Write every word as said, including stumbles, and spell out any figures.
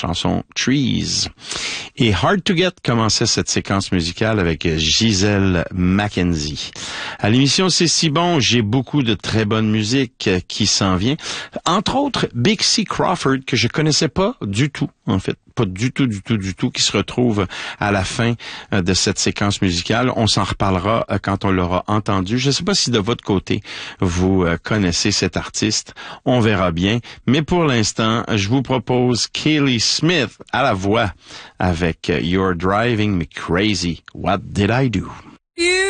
chanson Trees. Et Hard to Get commençait cette séquence musicale avec Gisèle Mackenzie. À l'émission C'est si bon, j'ai beaucoup de très bonne musique qui s'en vient. Entre autres, Big C. Crawford, que je connaissais pas du tout, en fait. Pas du tout, du tout, du tout, qui se retrouve à la fin de cette séquence musicale. On s'en reparlera quand on l'aura entendu. Je ne sais pas si de votre côté, vous connaissez cet artiste. On verra bien. Mais pour l'instant, je vous propose Kaylee Smith à la voix avec You're Driving Me Crazy. What Did I Do? You